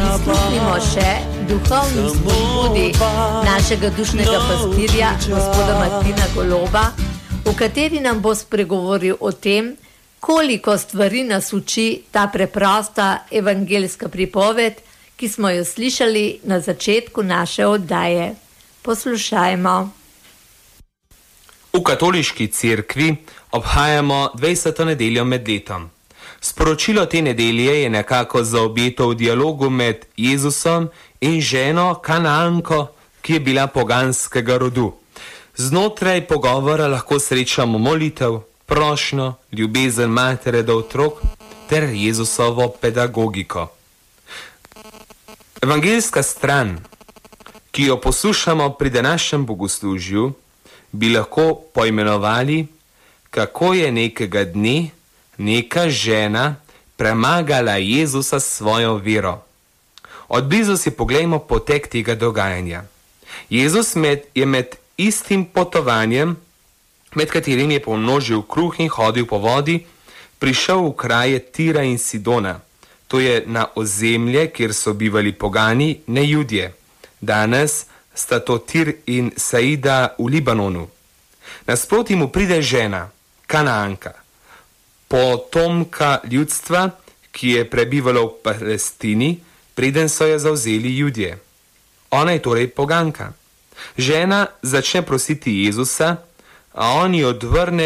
Prisluhnimo še duhovni spodbudi našega dušnega pastirja, gospoda Martina Goloba, v kateri nam bo spregovoril o tem, koliko stvari nas uči ta preprosta evangeljska pripoved, ki smo jo slišali na začetku naše oddaje. Poslušajmo. V katoliški cerkvi obhajamo 20. nedeljo med letom. Sporočilo te nedelje je nekako zaobjeto v dialogu med Jezusom in ženo Kanaanko, ki je bila poganskega rodu. Znotraj pogovora lahko srečamo molitev, prošnjo, ljubezen matere do otrok ter Jezusovo pedagogiko. Evangeljska stran, ki jo poslušamo pri današnjem bogoslužju, bi lahko poimenovali, kako je nekega dne neka žena premagala Jezusa s svojo vero. Od blizu si poglejmo potek tega dogajanja. Jezus je med istim potovanjem, med katerim je pomnožil kruh in hodil po vodi, prišel v kraje Tira in Sidona. To je na ozemlje, kjer so bivali pogani, ne Judje. Danes sta to Tir in Saida v Libanonu. Nasproti mu pride žena, Kanaanka, potomka ljudstva, ki je prebivalo v Palestini, preden so jo zavzeli Judje. Ona je torej poganka. Žena začne prositi Jezusa, a on ji odvrne